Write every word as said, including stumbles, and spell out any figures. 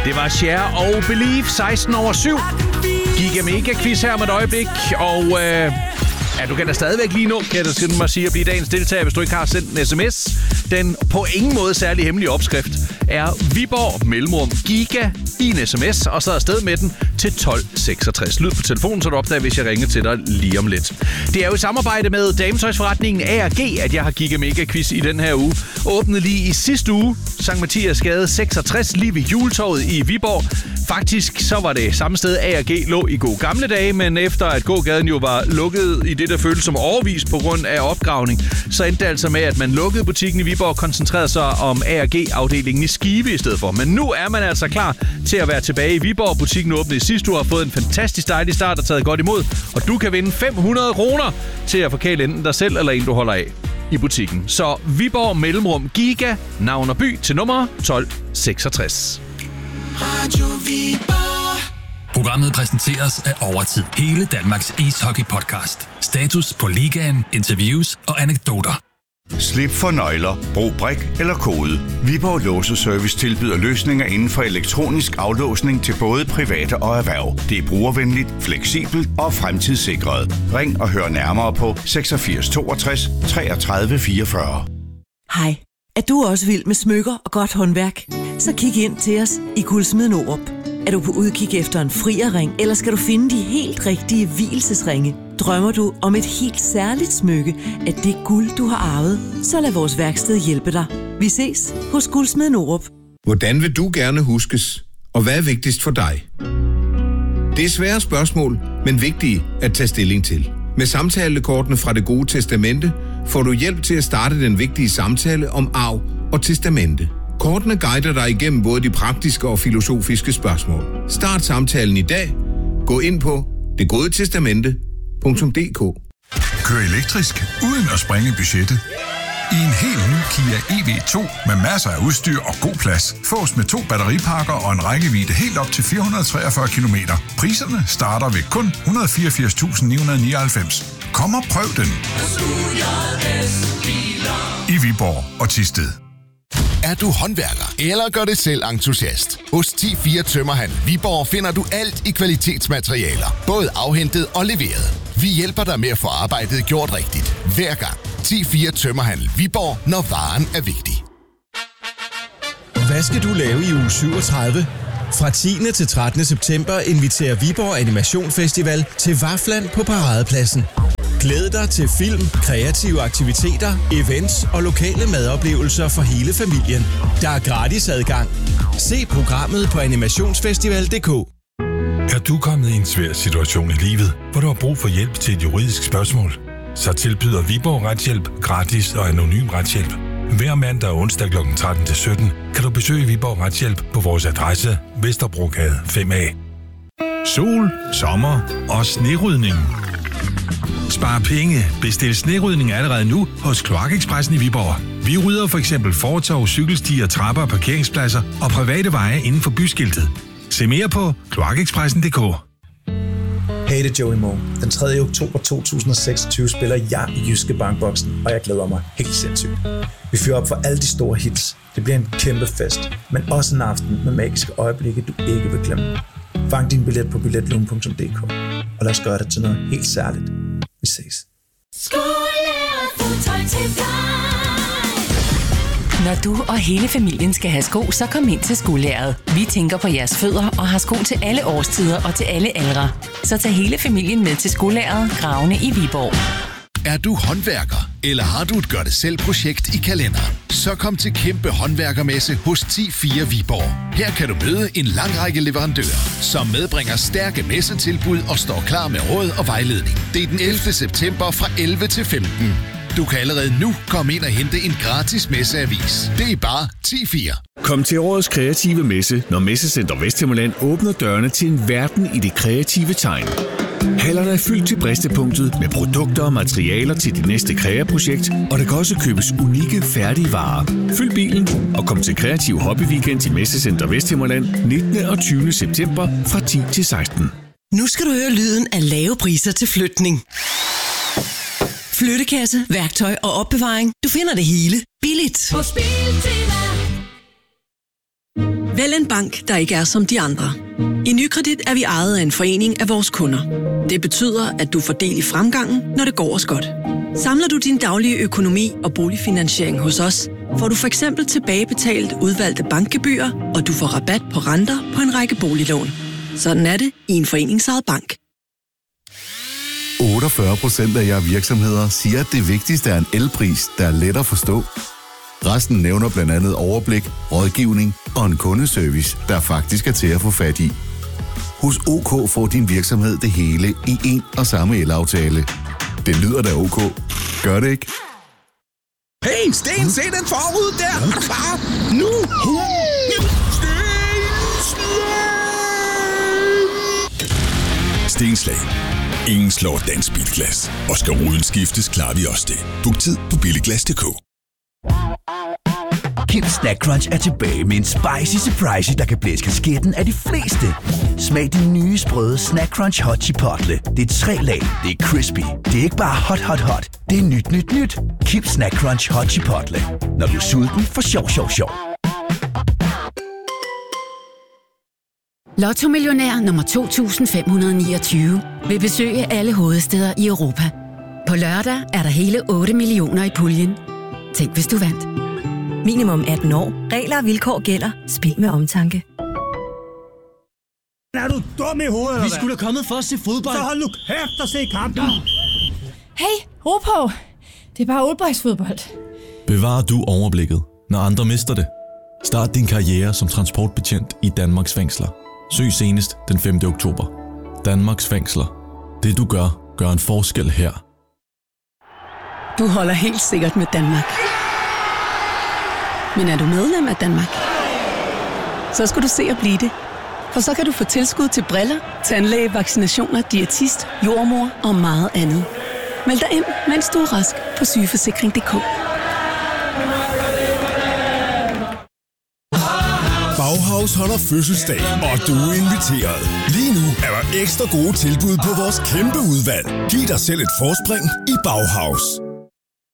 Det var Cher og Believe, seksten over syv. Giga Mega Quiz her med et øjeblik, og øh, ja, du kan da stadigvæk lige nå, kan jeg skynde mig sige, at blive dagens deltager, hvis du ikke har sendt en sms. Den på ingen måde særlig hemmelige opskrift er Viborg mellemrum Giga i en sms, og så afsted med den til tolv seksogtres. Lyd på telefonen, så du opdager, hvis jeg ringer til dig lige om lidt. Det er jo i samarbejde med dametøjsforretningen A og G, at jeg har Giga Mega Quiz i den her uge. Åbnede lige i sidste uge, Sankt Mathias Gade seksogtres, lige ved Juletorvet i Viborg. Faktisk så var det samme sted A og G lå i gode gamle dage, men efter at gågaden jo var lukket i det, der føltes som overvis på grund af opgravning, så endte det altså med, at man lukkede butikken i Viborg og koncentrerede sig om A og G-afdelingen i Skive i stedet for. Men nu er man altså klar til at være tilbage i Viborg. Butikken åbnede i sidste uge og har fået en fantastisk dejlig start og taget godt imod. Og du kan vinde fem hundrede kroner til at forkæle enten dig selv eller en, du holder af i butikken. Så Viborg mellemrum Giga, navn og by til nummer tolv seksogtres. Radio Viborg. Programmet præsenteres af Overtid. Hele Danmarks ishockey-podcast. Status på ligaen, interviews og anekdoter. Slip for nøgler, brug brik eller kode. Viborg Låseservice tilbyder løsninger inden for elektronisk aflåsning til både private og erhverv. Det er brugervenligt, fleksibelt og fremtidssikret. Ring og hør nærmere på seksogfirs toogtres treogtredive fireogfyrre. Hej, er du også vild med smykker og godt håndværk? Så kig ind til os i Guldsmeden Aarup. Er du på udkig efter en frierring, eller skal du finde de helt rigtige vielsesringe? Drømmer du om et helt særligt smykke af det guld, du har arvet? Så lad vores værksted hjælpe dig. Vi ses hos Guldsmeden Aarup. Hvordan vil du gerne huskes? Og hvad er vigtigst for dig? Det er svære spørgsmål, men vigtige at tage stilling til. Med samtalekortene fra Det Gode Testamente får du hjælp til at starte den vigtige samtale om arv og testamente. Kortene guider dig igennem både de praktiske og filosofiske spørgsmål. Start samtalen i dag. Gå ind på det gode testamente punktum d k. Kør elektrisk uden at sprænge budgettet. I en helt ny Kia E V to med masser af udstyr og god plads. Fås med to batteripakker og en rækkevidde helt op til fire hundrede og treogfyrre kilometer. Priserne starter ved kun et hundrede og fireogfirs tusind ni hundrede og nioghalvfems. Kom og prøv den. I Viborg og Thisted. Er du håndværker eller gør det selv entusiast? Hos ti fire Tømmerhandel Viborg finder du alt i kvalitetsmaterialer, både afhentet og leveret. Vi hjælper dig med at få arbejdet gjort rigtigt, hver gang. ti fire Tømmerhandel Viborg, når varen er vigtig. Hvad skal du lave i uge syvogtredive? Fra tiende til trettende september inviterer Viborg Animation Festival til Vafland på Paradepladsen. Glæd dig til film, kreative aktiviteter, events og lokale madoplevelser for hele familien. Der er gratis adgang. Se programmet på animationsfestival punktum d k. Er du kommet i en svær situation i livet, hvor du har brug for hjælp til et juridisk spørgsmål? Så tilbyder Viborg Retshjælp gratis og anonym retshjælp. Hver mandag og onsdag klokken tretten til sytten kan du besøge Viborg Retshjælp på vores adresse Vesterbrogade fem A. Sol, sommer og snerydning. Spar penge. Bestil snerydning allerede nu hos Kloakekspressen i Viborg. Vi rydder for eksempel fortov, cykelstier, trapper, parkeringspladser og private veje inden for byskiltet. Se mere på kloakekspressen punktum d k. Hey, det er Joey Moe. Den tredje oktober to tusind og seksogtyve spiller jeg i Jyske Bankboksen, og jeg glæder mig helt sindssygt. Vi fyrer op for alle de store hits. Det bliver en kæmpe fest, men også en aften med magiske øjeblikke, du ikke vil glemme. Fang din billet på billetlugen punktum d k, og lad os gøre det til noget helt særligt. Vi ses. Når du og hele familien skal have sko, så kom ind til Skolæret. Vi tænker på jeres fødder og har sko til alle årstider og til alle aldre. Så tag hele familien med til Skolæret, Gravene i Viborg. Er du håndværker, eller har du et gør-det-selv-projekt i kalenderen? Så kom til Kæmpe Håndværkermesse hos ti fire Viborg. Her kan du møde en lang række leverandører, som medbringer stærke messetilbud og står klar med råd og vejledning. Det er den ellevte september fra elleve til femten. Du kan allerede nu komme ind og hente en gratis messeavis. Det er bare ti fire. Kom til årets kreative messe, når Messecenter Vesthimmerland åbner dørene til en verden i det kreative tegn. Hallerne er fyldt til bristepunktet med produkter og materialer til dit næste kreaprojekt, og der kan også købes unikke, færdige varer. Fyld bilen og kom til Kreativ Hobbyweekend i Messecenter Vesthimmerland nittende og tyvende september fra ti til seksten. Nu skal du høre lyden af lave priser til flytning. Flyttekasse, værktøj og opbevaring. Du finder det hele billigt. På Biltema. Vælg en bank, der ikke er som de andre. I Nykredit er vi ejet af en forening af vores kunder. Det betyder, at du får del i fremgangen, når det går os godt. Samler du din daglige økonomi og boligfinansiering hos os, får du for eksempel tilbagebetalt udvalgte bankgebyrer, og du får rabat på renter på en række boliglån. Sådan er det i en foreningsejet bank. otteogfyrre procent af jer virksomheder siger, at det vigtigste er en elpris, der er let at forstå. Resten nævner blandt andet overblik, rådgivning og en kundeservice, der faktisk er til at få fat i. Hos OK får din virksomhed det hele i én og samme elaftale. Det lyder da OK. Gør det ikke? Hey, Sten, se den forud der! Er du klar? Nu! Stenslag. Ingen slår dansk bilglas. Og skal ruden skiftes, klarer vi også det. Book tid på billiglas punktum d k. Kim Snack Crunch er tilbage med en spicy surprise, der kan blæse kasketten af de fleste. Smag den nye sprøde Snack Crunch Hot Chipotle. Det er tre lag, det er crispy. Det er ikke bare hot, hot, hot. Det er nyt, nyt, nyt. Kim Snack Crunch Hot Chipotle. Når du er sulten, for sjov, sjov, sjov. Lotto Millionær nummer to tusind fem hundrede niogtyve vil besøge alle hovedstæder i Europa. På lørdag er der hele otte millioner i puljen. Tænk, hvis du vandt. Minimum atten år. Regler og vilkår gælder. Spil med omtanke. Er du dum i hovedet, eller Vi skulle have kommet for at se fodbold. Så hold nu kæft og se kampen. Hey, ro på. Det er bare oldboysfodbold. Bevarer du overblikket, når andre mister det? Start din karriere som transportbetjent i Danmarks fængsler. Søg senest den femte oktober. Danmarks fængsler. Det du gør, gør en forskel her. Du holder helt sikkert med Danmark. Men er du medlem af Danmark? Så skal du se at blive det. For så kan du få tilskud til briller, tandlæge, vaccinationer, diætist, jordmor og meget andet. Meld dig ind, mens du er rask på sygeforsikring punktum d k. Bauhaus holder fødselsdag, og du er inviteret. Lige nu er der ekstra gode tilbud på vores kæmpe udvalg. Giv dig selv et forspring i Bauhaus.